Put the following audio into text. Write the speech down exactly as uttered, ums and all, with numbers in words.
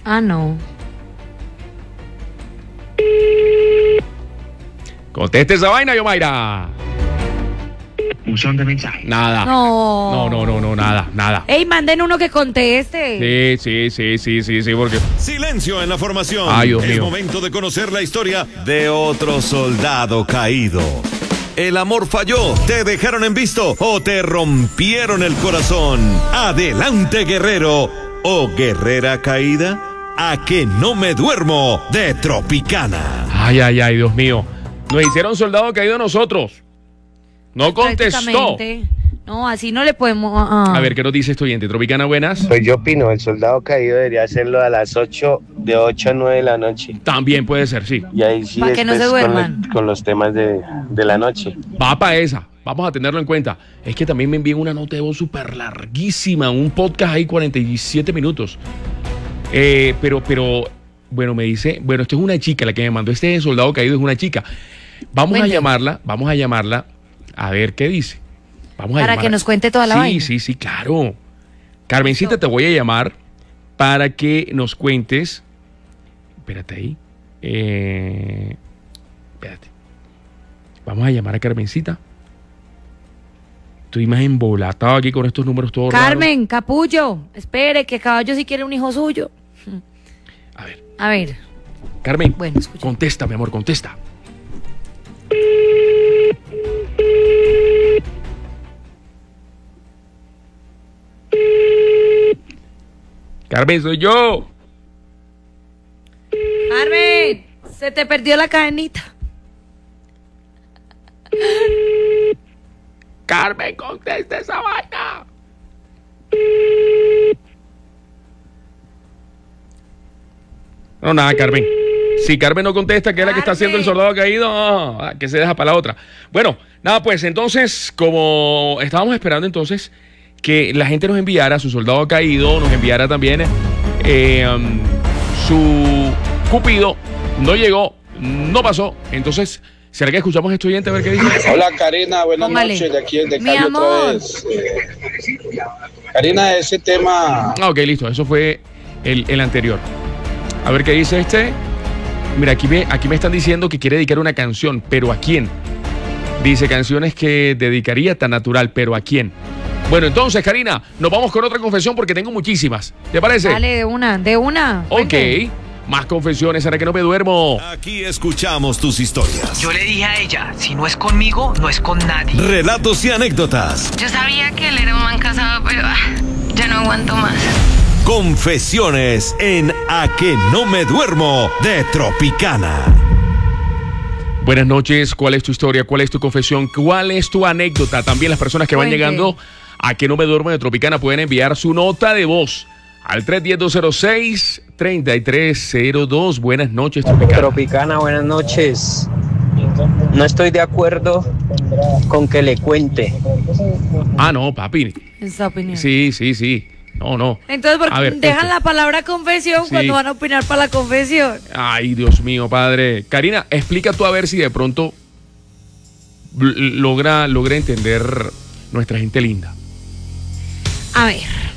Ah, no. Conteste esa vaina, Yomaira. Buzón de mensaje. Nada. No. No, no, no, no, nada, nada. Ey, manden uno que conteste. Sí, sí, sí, sí, sí, sí, porque... Silencio en la formación. Ay, Dios es mío. momento de conocer la historia de otro soldado caído. El amor falló, te dejaron en visto o te rompieron el corazón. Adelante, guerrero o guerrera caída. A que no me duermo de Tropicana. Ay, ay, ay, Dios mío. Nos hicieron soldado caído a nosotros. No contestó. Prácticamente. No, así no le podemos... ah. A ver, ¿qué nos dice este oyente? Tropicana, buenas. Pues yo opino, el soldado caído debería hacerlo a las ocho, de ocho a nueve de la noche. También puede ser, sí. Y ahí sí Pa' que no se después con, duerman. los- con los temas de, de la noche. Va para esa. Vamos a tenerlo en cuenta. Es que también me envían una nota de voz súper larguísima. Un podcast ahí, cuarenta y siete minutos. Eh, pero, pero, bueno, me dice... Bueno, esto es una chica la que me mandó. Este soldado caído es una chica. Vamos Cuente. a llamarla, vamos a llamarla a ver qué dice. Vamos a Para llamarla. que nos cuente toda la sí, vaina. Sí, sí, sí, claro. Carmencita, te voy a llamar para que nos cuentes. Espérate ahí. Eh, espérate. Vamos a llamar a Carmencita. Estoy más embolatado aquí con estos números todos raros. Carmen, capullo, espere, que Caballo sí quiere un hijo suyo. A ver, A ver, Carmen, bueno, escucha. contesta, mi amor, contesta. Carmen, soy yo. Carmen, se te perdió la cadenita. Carmen, contesta esa vaina. No, nada, Carmen. Si Carmen no contesta, que es la que está haciendo el soldado caído, ah, que se deja para la otra. Bueno, nada, pues entonces, como estábamos esperando entonces que la gente nos enviara su soldado caído, nos enviara también eh, um, su cupido, no llegó, no pasó. Entonces, ¿será que escuchamos a este oyente a ver qué dice? Hola Karina, buenas Póngale. noches, de aquí desde Mi Cali amor. otra vez. Eh, Karina, ese tema, Ah, ok, listo, eso fue el, el anterior. A ver qué dice este. Mira, aquí me, aquí me están diciendo que quiere dedicar una canción, pero ¿a quién? Dice canciones que dedicaría tan natural, pero ¿a quién? Bueno, entonces, Karina, nos vamos con otra confesión porque tengo muchísimas. ¿Te parece? Dale, de una, de una. Ok, Cuente. más confesiones, ahora que no me duermo. Aquí escuchamos tus historias. Yo le dije a ella, si no es conmigo, no es con nadie. Relatos y anécdotas. Yo sabía que él era un man casado, pero ah, ya no aguanto más. Confesiones en A que no me duermo de Tropicana. Buenas noches, ¿cuál es tu historia? ¿Cuál es tu confesión? ¿Cuál es tu anécdota? También las personas que van Cuente. llegando a Que No Me Duermo de Tropicana pueden enviar su nota de voz al tres uno cero, dos cero seis, tres tres cero dos. Buenas noches, Tropicana. Tropicana, buenas noches. No estoy de acuerdo con que le cuente. Ah, no, papi. Esa opinión. Sí, sí, sí. No, no. Entonces, ¿por A qué ver, dejan esto. la palabra confesión Sí. cuando van a opinar para la confesión? Ay, Dios mío, padre. Karina, explica tú a ver si de pronto l- logra, logra entender nuestra gente linda. A ver,